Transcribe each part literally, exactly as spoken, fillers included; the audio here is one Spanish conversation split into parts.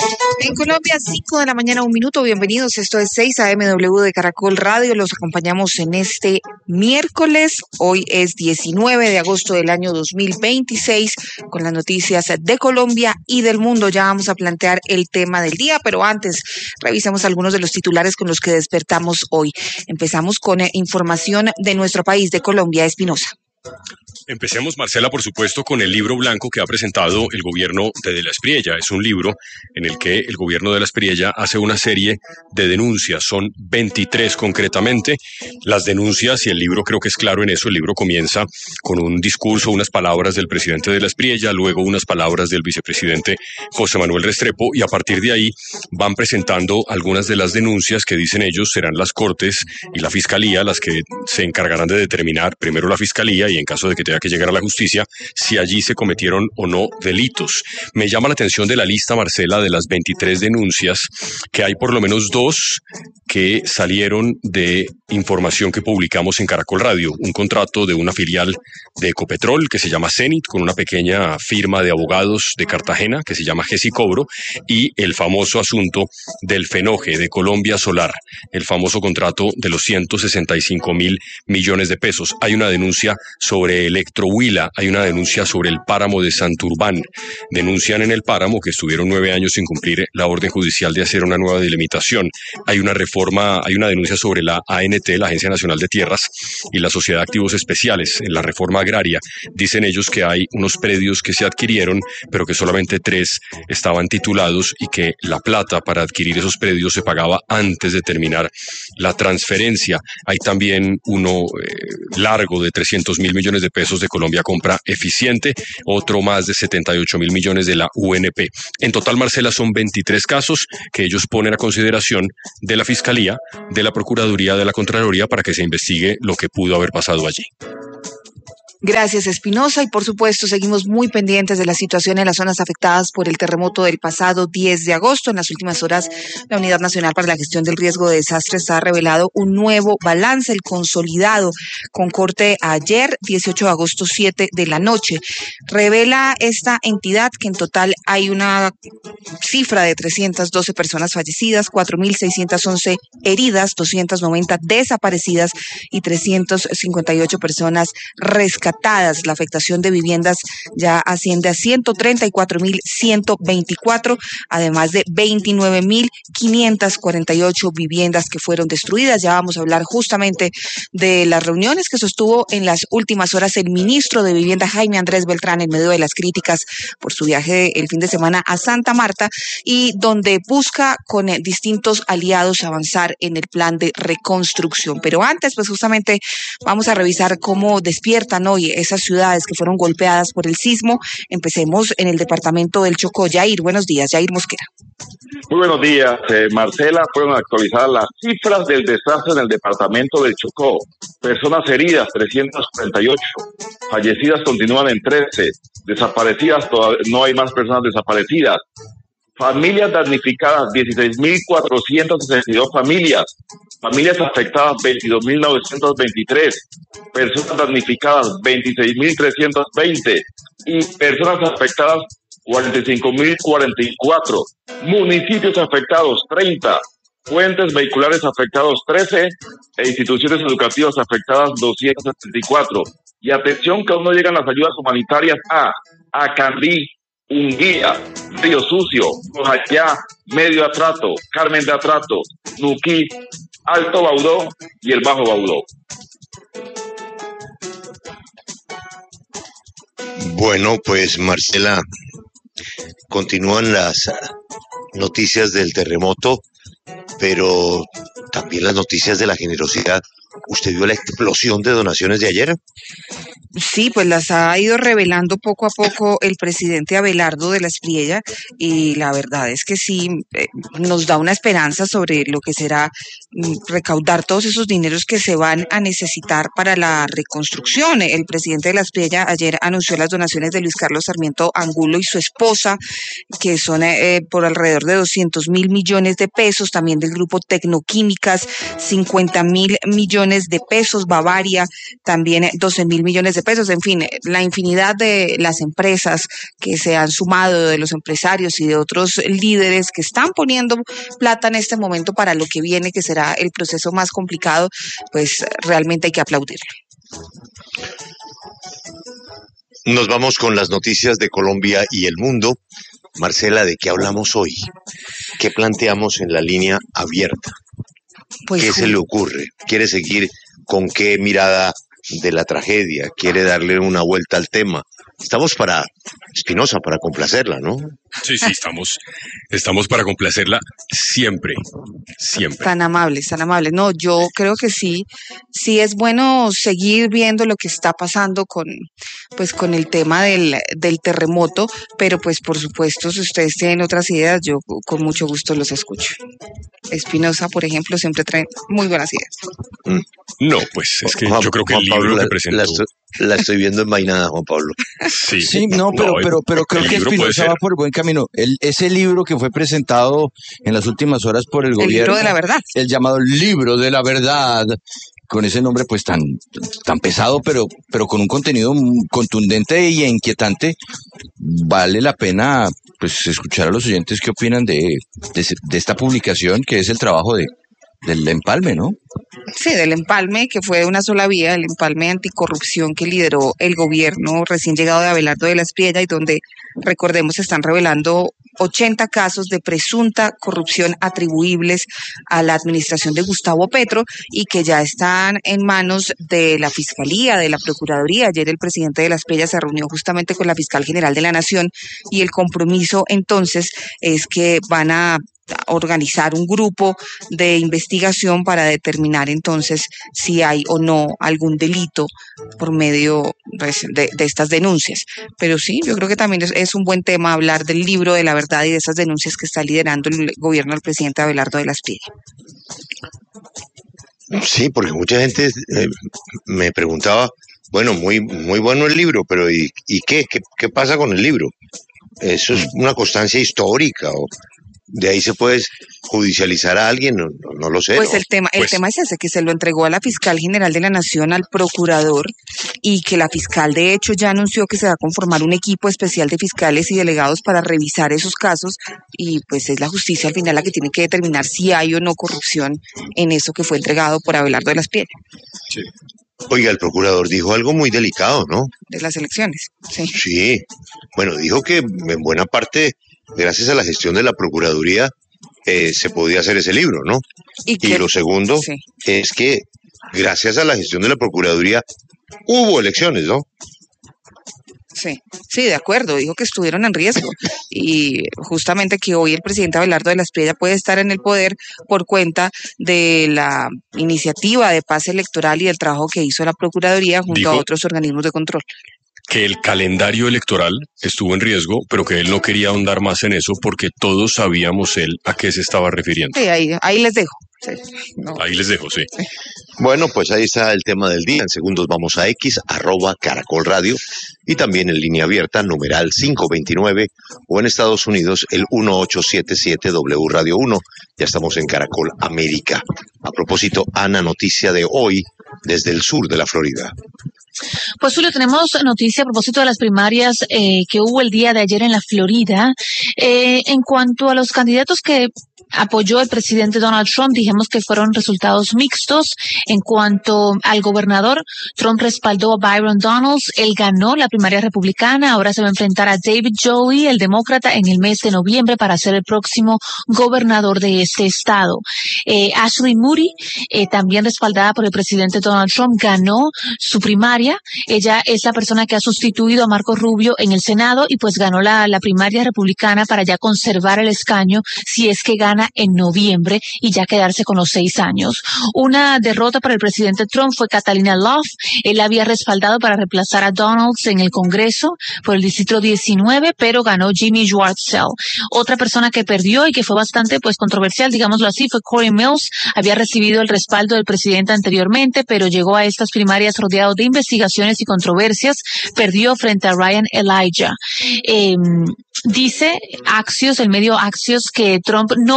En Colombia, cinco de la mañana, un minuto. Bienvenidos. Esto es seis A M W de Caracol Radio. Los acompañamos en este miércoles. Hoy es diecinueve de agosto del año dos mil veintiséis con las noticias de Colombia y del mundo. Ya vamos a plantear el tema del día, pero antes revisemos algunos de los titulares con los que despertamos hoy. Empezamos con eh, información de nuestro país, de Colombia. Espinosa. Empecemos, Marcela, por supuesto, con el libro blanco que ha presentado el gobierno de De la Espriella. Es un libro en el que el gobierno de La Espriella hace una serie de denuncias. Son veintitrés concretamente. Las denuncias, y el libro creo que es claro en eso, el libro comienza con un discurso, unas palabras del presidente de La Espriella, luego unas palabras del vicepresidente José Manuel Restrepo, y a partir de ahí van presentando algunas de las denuncias que, dicen ellos, serán las Cortes y la Fiscalía las que se encargarán de determinar, primero la Fiscalía, y en caso de que tenga que llegar a la justicia, si allí se cometieron o no delitos. Me llama la atención de la lista, Marcela, de las veintitrés denuncias, que hay por lo menos dos que salieron de información que publicamos en Caracol Radio. Un contrato de una filial de Ecopetrol que se llama Cenit, con una pequeña firma de abogados de Cartagena que se llama Gesicobro, y el famoso asunto del Fenoje de Colombia Solar, el famoso contrato de los ciento sesenta y cinco mil millones de pesos. Hay una denuncia sobre Electrohuila, hay una denuncia sobre el páramo de Santurbán. Denuncian en el páramo que estuvieron nueve años sin cumplir la orden judicial de hacer una nueva delimitación. Hay una reforma, hay una denuncia sobre la A N T, la Agencia Nacional de Tierras, y la Sociedad de Activos Especiales. En la reforma agraria dicen ellos que hay unos predios que se adquirieron, pero que solamente tres estaban titulados y que la plata para adquirir esos predios se pagaba antes de terminar la transferencia. Hay también uno eh, largo de trescientos mil millones de pesos de Colombia Compra Eficiente, otro más de setenta y ocho mil millones de la U N P. En total, Marcela, son veintitrés casos que ellos ponen a consideración de la Fiscalía, de la Procuraduría, de la Contraloría, para que se investigue lo que pudo haber pasado allí. Gracias, Espinosa, y por supuesto seguimos muy pendientes de la situación en las zonas afectadas por el terremoto del pasado diez de agosto. En las últimas horas, la Unidad Nacional para la Gestión del Riesgo de Desastres ha revelado un nuevo balance, el consolidado, con corte ayer, dieciocho de agosto, siete de la noche. Revela esta entidad que en total hay una cifra de trescientas doce personas fallecidas, cuatro mil seiscientas once heridas, doscientas noventa desaparecidas y trescientas cincuenta y ocho personas rescatadas. La afectación de viviendas ya asciende a ciento treinta y cuatro mil ciento veinticuatro, además de veintinueve mil quinientas cuarenta y ocho viviendas que fueron destruidas. Ya vamos a hablar justamente de las reuniones que sostuvo en las últimas horas el ministro de Vivienda, Jaime Andrés Beltrán, en medio de las críticas por su viaje el fin de semana a Santa Marta, y donde busca con distintos aliados avanzar en el plan de reconstrucción. Pero antes, pues justamente vamos a revisar cómo despiertan hoy esas ciudades que fueron golpeadas por el sismo. Empecemos en el departamento del Chocó. Yair, buenos días. Yair Mosquera. Muy buenos días, eh, Marcela. Fueron actualizadas las cifras del desastre en el departamento del Chocó. Personas heridas, trescientas cuarenta y ocho. Fallecidas continúan en trece. Desaparecidas, todavía no hay más personas desaparecidas. Familias damnificadas, dieciséis mil cuatrocientas sesenta y dos familias. Familias afectadas, veintidós mil novecientos veintitrés. Personas damnificadas, veintiséis mil trescientos veinte. Y personas afectadas, cuarenta y cinco mil cuarenta y cuatro. Municipios afectados, treinta. Puentes vehiculares afectados, trece. E instituciones educativas afectadas, doscientos setenta y cuatro. Y atención que aún no llegan las ayudas humanitarias a Acandí, Unguía, Río Sucio, Cojayá, Medio Atrato, Carmen de Atrato, Nuquí, Alto Baudó y el Bajo Baudó. Bueno, pues Marcela, continúan las noticias del terremoto, pero también las noticias de la generosidad. ¿Usted vio la explosión de donaciones de ayer? Sí, pues las ha ido revelando poco a poco el presidente Abelardo de la Espriella, y la verdad es que sí eh, nos da una esperanza sobre lo que será mm, recaudar todos esos dineros que se van a necesitar para la reconstrucción. El presidente de la Espriella ayer anunció las donaciones de Luis Carlos Sarmiento Angulo y su esposa, que son eh, por alrededor de doscientos mil millones de pesos, también del grupo Tecnoquímicas, cincuenta mil millones millones de pesos, Bavaria también doce mil millones de pesos, en fin, la infinidad de las empresas que se han sumado, de los empresarios y de otros líderes que están poniendo plata en este momento para lo que viene, que será el proceso más complicado, pues realmente hay que aplaudirlo. Nos vamos con las noticias de Colombia y el mundo. Marcela, ¿de qué hablamos hoy? ¿Qué planteamos en la línea abierta? Pues, ¿qué se le ocurre? ¿Quiere seguir con qué mirada de la tragedia? ¿Quiere darle una vuelta al tema? Estamos para Espinosa, para complacerla, ¿no? Sí, sí, estamos, estamos para complacerla siempre, siempre. Tan amables, tan amables. No, yo creo que sí, sí es bueno seguir viendo lo que está pasando con, pues, con el tema del, del terremoto, pero pues por supuesto, si ustedes tienen otras ideas, yo con mucho gusto los escucho. Espinosa, por ejemplo, siempre trae muy buenas ideas. Mm. No, pues es que Juan, yo creo que Juan el libro Pablo, que la, presentó... La estoy, la estoy viendo envainada, Juan Pablo. Sí, sí, no, pero, no, pero, pero creo que Espinosa va por buen camino. El, ese libro que fue presentado en las últimas horas por el, el gobierno. El libro de la verdad. El llamado Libro de la Verdad, con ese nombre pues tan, tan pesado, pero, pero con un contenido contundente y inquietante, vale la pena pues escuchar a los oyentes qué opinan de, de, de esta publicación, que es el trabajo de del empalme, ¿no? Sí, del empalme, que fue de una sola vía, el empalme anticorrupción que lideró el gobierno recién llegado de Abelardo de la Espriella, y donde, recordemos, se están revelando ochenta casos de presunta corrupción atribuibles a la administración de Gustavo Petro y que ya están en manos de la Fiscalía, de la Procuraduría. Ayer el presidente de la Espriella se reunió justamente con la Fiscal General de la Nación y el compromiso entonces es que van a organizar un grupo de investigación para determinar entonces si hay o no algún delito por medio pues, de, de estas denuncias. Pero sí, yo creo que también es, es un buen tema hablar del libro de la verdad y de esas denuncias que está liderando el gobierno del presidente Abelardo de la Espriella. Sí, porque mucha gente eh, me preguntaba, bueno, muy, muy bueno el libro, pero ¿y, y qué? qué? ¿Qué pasa con el libro? ¿Eso es una constancia histórica o de ahí se puede judicializar a alguien? No, no, no lo sé. Pues ¿no? el tema, el pues, tema es ese, que se lo entregó a la Fiscal General de la Nación, al procurador, y que la fiscal de hecho ya anunció que se va a conformar un equipo especial de fiscales y delegados para revisar esos casos, y pues es la justicia al final la que tiene que determinar si hay o no corrupción en eso que fue entregado por Abelardo de la Espriella. Sí. Oiga, el procurador dijo algo muy delicado, ¿no? De las elecciones, sí. Sí, bueno, dijo que en buena parte, gracias a la gestión de la Procuraduría, eh, se podía hacer ese libro, ¿no? Y, que, y lo segundo sí. es que gracias a la gestión de la Procuraduría hubo elecciones, ¿no? Sí, sí, de acuerdo, dijo que estuvieron en riesgo y justamente que hoy el presidente Abelardo de la Espriella puede estar en el poder por cuenta de la iniciativa de paz electoral y del trabajo que hizo la Procuraduría junto dijo a otros organismos de control. Que el calendario electoral estuvo en riesgo, pero que él no quería ahondar más en eso porque todos sabíamos él a qué se estaba refiriendo. Sí, ahí, ahí les dejo. Sí, no. Ahí les dejo, sí. sí. Bueno, pues ahí está el tema del día. En segundos vamos a X, arroba Caracol Radio, y también en línea abierta, numeral cinco veintinueve, o en Estados Unidos, el uno ocho siete siete W Radio uno. Ya estamos en Caracol América. A propósito, Ana, noticia de hoy desde el sur de la Florida. Pues Julio, tenemos noticia a propósito de las primarias eh, que hubo el día de ayer en la Florida. Eh, en cuanto a los candidatos que apoyó el presidente Donald Trump, dijimos que fueron resultados mixtos. En cuanto al gobernador, Trump respaldó a Byron Donalds, él ganó la primaria republicana, ahora se va a enfrentar a David Joey, el demócrata, en el mes de noviembre para ser el próximo gobernador de este estado. Eh, Ashley Moody, eh, también respaldada por el presidente Donald Trump, ganó su primaria. Ella es la persona que ha sustituido a Marco Rubio en el Senado y pues ganó la, la primaria republicana para ya conservar el escaño si es que gana en noviembre y ya quedarse con los seis años. Una derrota para el presidente Trump fue Catalina Love. Él había respaldado para reemplazar a Donalds en el Congreso por el distrito diecinueve, pero ganó Jimmy Schwartzel. Otra persona que perdió y que fue bastante pues controversial, digámoslo así, fue Corey Mills. Había recibido el respaldo del presidente anteriormente, pero llegó a estas primarias rodeado de investigaciones y controversias. Perdió frente a Ryan Elijah. Eh, dice Axios, el medio Axios, que Trump no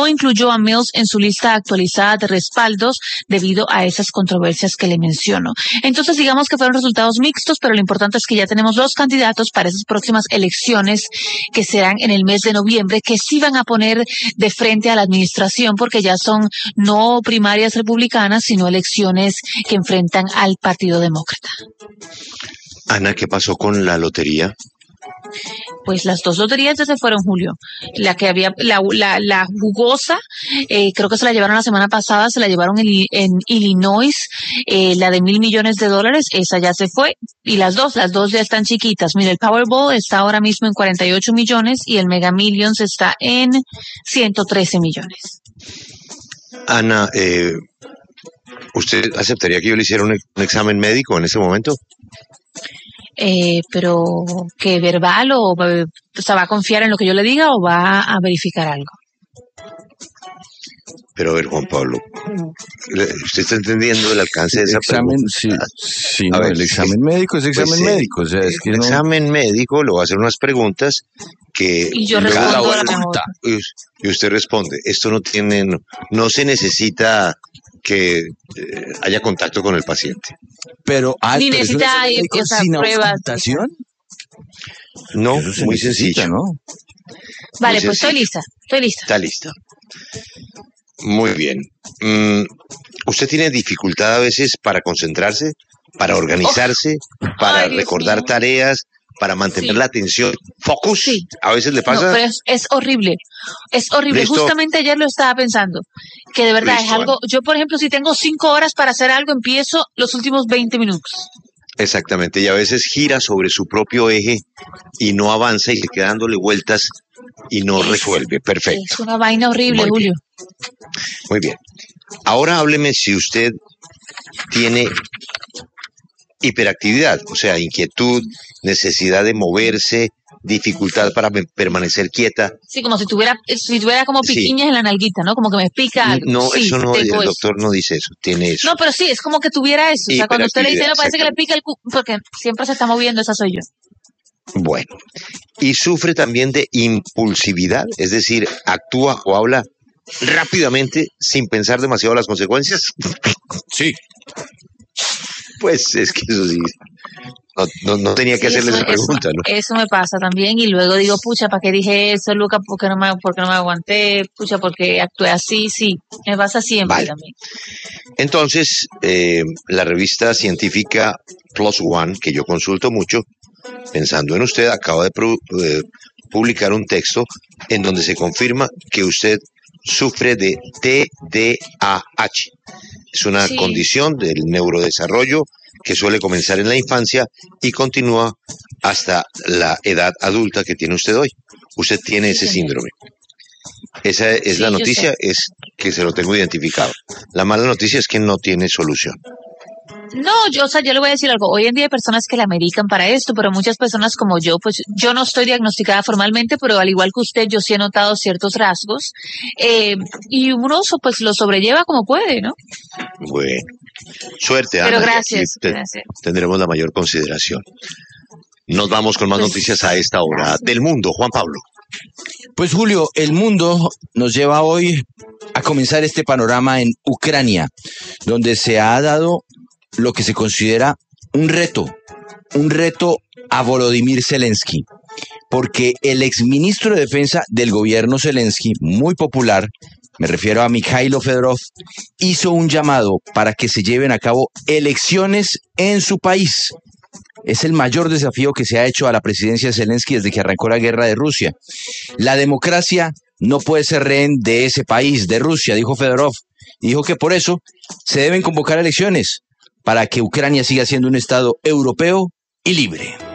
incluyó a Mills en su lista actualizada de respaldos debido a esas controversias que le menciono. Entonces, digamos que fueron resultados mixtos, pero lo importante es que ya tenemos los candidatos para esas próximas elecciones que serán en el mes de noviembre, que sí van a poner de frente a la administración, porque ya son no primarias republicanas, sino elecciones que enfrentan al Partido Demócrata. Ana, ¿qué pasó con la lotería? Pues las dos loterías ya se fueron, Julio. La que había, la, la, la jugosa, eh, creo que se la llevaron la semana pasada, se la llevaron en, en Illinois, eh, la de mil millones de dólares, esa ya se fue. Y las dos, las dos ya están chiquitas. Mira, el Powerball está ahora mismo en cuarenta y ocho millones y el Mega Millions está en ciento trece millones. Ana, eh, ¿usted aceptaría que yo le hiciera un, un examen médico en este momento? Eh, pero, ¿qué verbal o, o sea, va a confiar en lo que yo le diga o va a verificar algo? Pero a ver, Juan Pablo, ¿usted está entendiendo el alcance de esa examen, pregunta? Sí, sí A no, ver, el examen médico es examen pues, médico. O sea, es que el no... examen médico le va a hacer unas preguntas que Y yo luego- respondo a la pregunta. mejor. y y usted responde. Esto no tiene, no, no se necesita que eh, haya contacto con el paciente. Pero, ah, Ni pero eso necesita, es eh, médico o sea, sin pruebas. auscultación. No, Eso se muy necesita, sencillo. ¿no? Vale, Muy pues estoy sencillo. lista, estoy lista. Está lista. Muy bien. Mm, ¿usted tiene dificultad a veces para concentrarse, para organizarse, para Ay, Dios recordar mío. tareas, para mantener Sí. la atención? ¿Focus? Sí. ¿A veces le No, pasa? pero es, es horrible, es horrible. Listo. Justamente ayer lo estaba pensando, que de verdad Listo, es algo, yo por ejemplo, si tengo cinco horas para hacer algo, empiezo los últimos veinte minutos. Exactamente, y a veces gira sobre su propio eje y no avanza y se queda dándole vueltas y no Es- resuelve. Perfecto. Es una vaina horrible, Muy Julio. Muy bien. Ahora hábleme si usted tiene hiperactividad, o sea, inquietud, necesidad de moverse, dificultad para me- permanecer quieta. Sí, como si tuviera, si tuviera como Sí. piquiñas en la nalguita, ¿no? Como que me pica algo. No, Sí, eso no, el tengo eso. doctor no dice eso, tiene eso. No, pero sí, es como que tuviera eso. O sea, cuando usted le dice, no, Hiperactividad, parece que le pica el cu, porque siempre se está moviendo, esa soy yo. Bueno, y sufre también de impulsividad, es decir, actúa o habla rápidamente sin pensar demasiado las consecuencias. Sí. Pues es que eso sí, no, no, no tenía que Sí, hacerle eso, esa pregunta, eso, ¿no? eso me pasa también y luego digo, pucha, ¿para qué dije eso, Luca? ¿Por qué no me, por qué no me aguanté? Pucha, porque actué así, sí, me pasa siempre Vale. también. Entonces, eh, la revista científica Plus One, que yo consulto mucho, pensando en usted, acaba de pro- eh, publicar un texto en donde se confirma que usted sufre de T D A H. Es una Sí. condición del neurodesarrollo que suele comenzar en la infancia y continúa hasta la edad adulta que tiene usted hoy. Usted tiene Sí, ese señor. síndrome. Esa es Sí, la yo noticia, es que se lo tengo identificado. La mala noticia es que no tiene solución. No, yo, o sea, yo le voy a decir algo. Hoy en día hay personas que la medican para esto, pero muchas personas como yo, pues yo no estoy diagnosticada formalmente, pero al igual que usted, yo sí he notado ciertos rasgos. Eh, y uno so- pues lo sobrelleva como puede, ¿no? Bueno, suerte, Ana. Pero y aquí gracias, te- gracias. tendremos la mayor consideración. Nos vamos con más Pues, noticias a esta hora del mundo. Juan Pablo. Pues Julio, el mundo nos lleva hoy a comenzar este panorama en Ucrania, donde se ha dado lo que se considera un reto, un reto a Volodymyr Zelensky, porque el exministro de Defensa del gobierno Zelensky, muy popular, me refiero a Mikhailo Fedorov, hizo un llamado para que se lleven a cabo elecciones en su país. Es el mayor desafío que se ha hecho a la presidencia de Zelensky desde que arrancó la guerra de Rusia. La democracia no puede ser rehén de ese país, de Rusia, dijo Fedorov. Y dijo que por eso se deben convocar elecciones para que Ucrania siga siendo un estado europeo y libre.